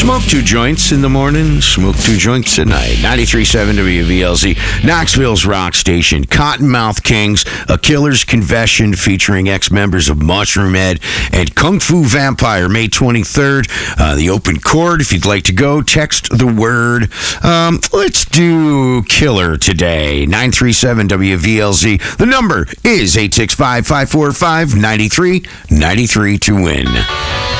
Smoke 2 joints in the morning, smoke 2 joints at night. 93.7 WVLZ, Knoxville's rock station. Cottonmouth Kings, A Killer's Confession featuring ex-members of Mushroom Head and Kung Fu Vampire, May 23rd. The open chord, if you'd like to go, text the word. Let's do Killer today. 937 WVLZ. The number is 865-545-9393 to win.